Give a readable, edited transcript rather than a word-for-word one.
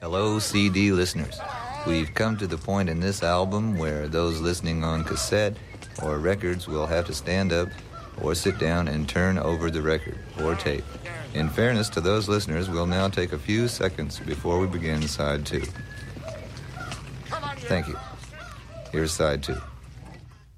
Hello, CD listeners. We've come to the point in this album where those listening on cassette or records will have to stand up or sit down and turn over the record or tape. In fairness to those listeners, we'll now take a few seconds before we begin side 2. Thank you. Here's side 2.